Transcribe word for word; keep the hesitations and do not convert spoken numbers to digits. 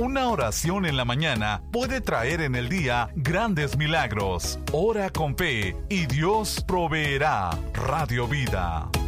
una oración en la mañana puede traer en el día grandes milagros. Ora con fe y Dios proveerá. Radio Vida.